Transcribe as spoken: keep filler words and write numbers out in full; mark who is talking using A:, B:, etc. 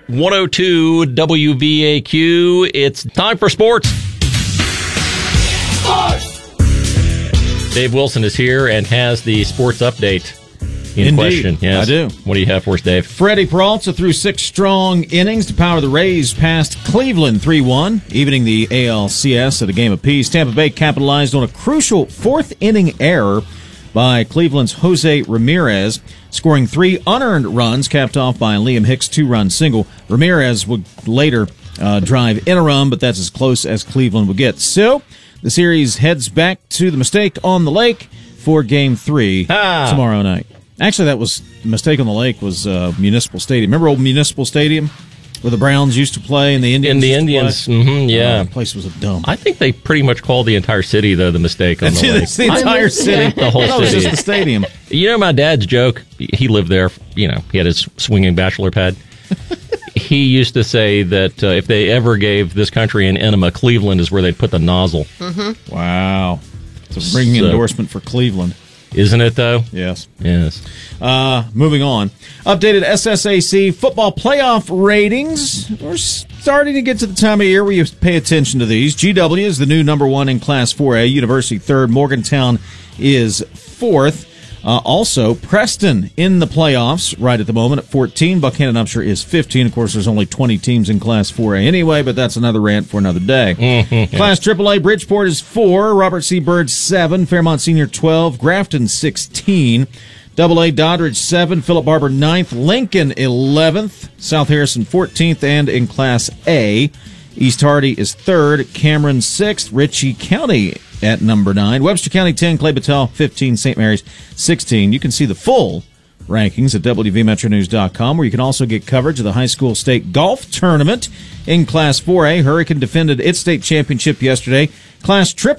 A: one oh two W V A Q. It's time for sports. Sports! Dave Wilson is here and has the sports update in
B: Indeed,
A: question. Yes.
B: I do.
A: What do you have for us, Dave?
B: Freddie Peralta threw six strong innings to power the Rays past Cleveland three one, evening the A L C S at a game apiece. Tampa Bay capitalized on a crucial fourth-inning error by Cleveland's Jose Ramirez, scoring three unearned runs, capped off by Liam Hicks' two-run single. Ramirez would later uh, drive in a run, but that's as close as Cleveland would get. So, the series heads back to the Mistake on the Lake for Game three ah. tomorrow night. Actually, that was Mistake on the Lake was uh, Municipal Stadium. Remember old Municipal Stadium where the Browns used to play and the Indians
A: In the Indians, mm-hmm, yeah.
B: Oh, the place was a dump.
A: I think they pretty much called the entire city, though, the Mistake on
B: That's
A: the
B: it,
A: Lake.
B: It's the entire city.
A: The whole
B: that was
A: city.
B: just the stadium.
A: You know my dad's joke? He lived there, you know, he had his swinging bachelor pad. He used to say that uh, if they ever gave this country an enema, Cleveland is where they'd put the nozzle.
B: Mm-hmm. Wow. It's a ringing
A: So,
B: endorsement for Cleveland.
A: Isn't it, though?
B: Yes.
A: Yes.
B: Uh, moving on. Updated S S A C football playoff ratings. We're starting to get to the time of year where you pay attention to these. G W is the new number one in Class four A. University third. Morgantown is fourth. Uh, also, Preston in the playoffs right at the moment at fourteen. Buckhannon Upshur is fifteen. Of course, there's only twenty teams in Class four A anyway, but that's another rant for another day. Class triple A, Bridgeport is four. Robert C. Byrd, seven. Fairmont Senior, twelve. Grafton, sixteen. Double A, Doddridge, seven. Philip Barber, ninth. Lincoln, eleventh. South Harrison, fourteenth. And in Class A, East Hardy is third. Cameron, sixth. Ritchie County at number nine. Webster County, ten. Clay Battelle, fifteen. Saint Mary's, sixteen. You can see the full rankings at W V Metro News dot com, where you can also get coverage of the high school state golf tournament in Class four A. Hurricane defended its state championship yesterday. Class triple